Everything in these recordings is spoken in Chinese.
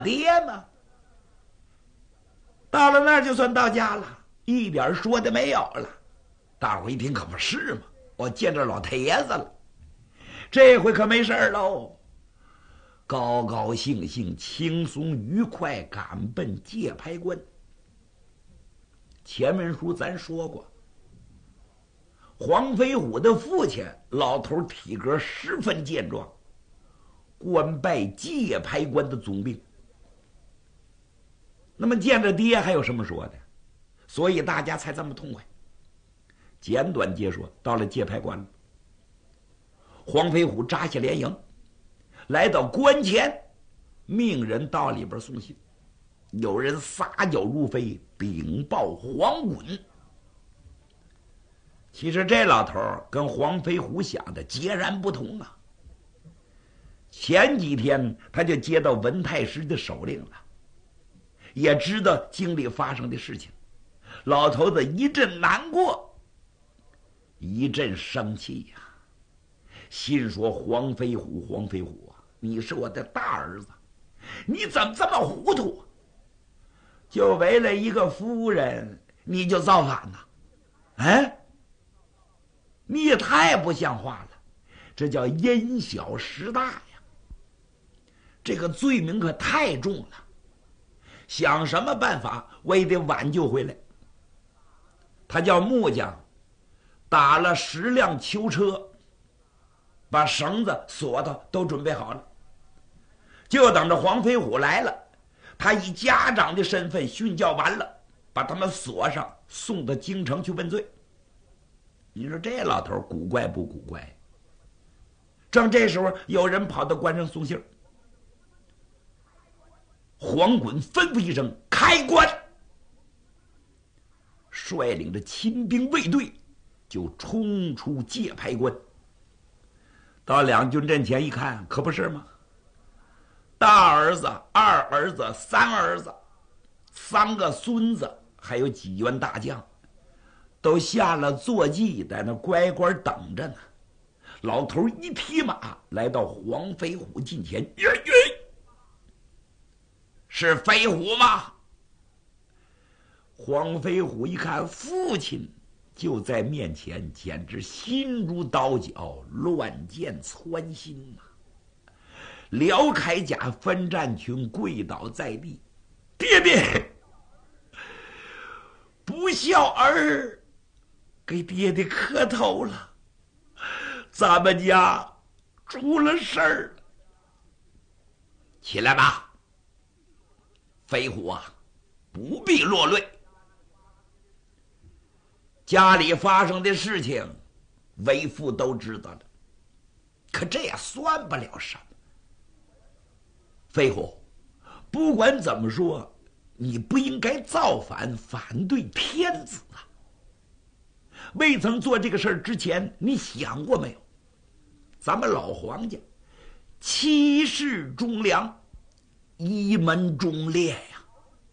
爹吗？到了那儿就算到家了，一点说的没有了。大伙一听可不是嘛，我见着老太爷子了，这回可没事喽，高高兴兴、轻松愉快赶奔界牌关。前文书咱说过，黄飞虎的父亲老头体格十分健壮，官拜界牌关的总兵。那么见着爹还有什么说的？所以大家才这么痛快。简短接说，到了界牌关了，黄飞虎扎下连营，来到关前，命人到里边送信。有人撒脚如飞，禀报黄滚。其实这老头跟黄飞虎想的截然不同啊。前几天他就接到文太师的手令了，也知道京里发生的事情，老头子一阵难过，一阵生气呀，心说黄飞虎，黄飞虎啊，你是我的大儿子，你怎么这么糊涂啊？就为了一个夫人你就造反呐？哎，你也太不像话了，这叫因小失大呀，这个罪名可太重了，想什么办法我也得挽救回来。他叫木匠打了10辆囚车，把绳子锁头都准备好了，就等着黄飞虎来了，他以家长的身份训教完了，把他们锁上，送到京城去问罪。你说这老头古怪不古怪？正这时候有人跑到关上送信，黄滚吩咐一声开关，率领着亲兵卫队就冲出界牌关。到两军阵前一看，可不是吗？大儿子、二儿子、三儿子，3个孙子，还有几员大将，都下了坐骑，在那乖乖等着呢。老头一匹马来到黄飞虎近前，是飞虎吗？黄飞虎一看父亲就在面前，简直心如刀绞，乱箭穿心呐！撩铠甲，分战群，跪倒在地，爹爹，不孝儿给爹爹磕头了，咱们家出了事儿了。起来吧，飞虎啊，不必落泪。家里发生的事情，为父都知道了，可这也算不了什么。飞虎，不管怎么说，你不应该造反，反对天子啊！未曾做这个事儿之前，你想过没有？咱们老黄家7世忠良，一门忠烈呀，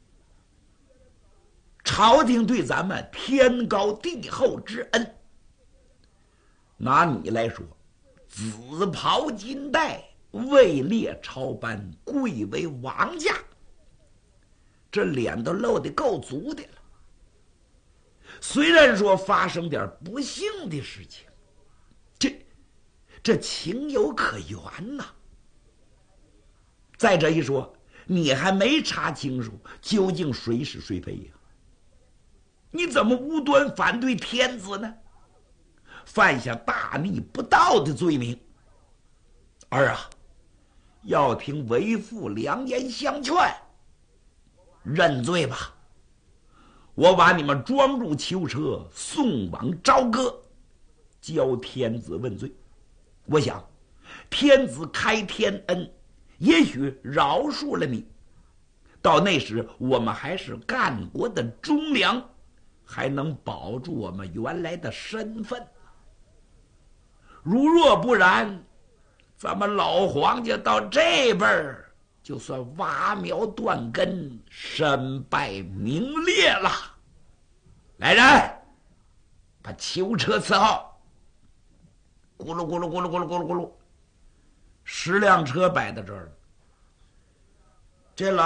朝廷对咱们天高地厚之恩。拿你来说，紫袍金带，位列朝班，贵为王家，这脸都露得够足的了。虽然说发生点不幸的事情，这情有可原呐。再者一说，你还没查清楚究竟谁是谁非呀？你怎么无端反对天子呢？犯下大逆不道的罪名。儿啊，要听为父良言相劝，认罪吧。我把你们装入囚车，送往朝歌，交天子问罪。我想天子开天恩，也许饶恕了你，到那时我们还是干国的忠良，还能保住我们原来的身份。如若不然，咱们老黄家到这辈儿就算挖苗断根，身败名裂了。来人，把囚车伺候。咕噜咕噜咕噜咕噜咕噜咕噜，10辆车摆到这儿了。 这老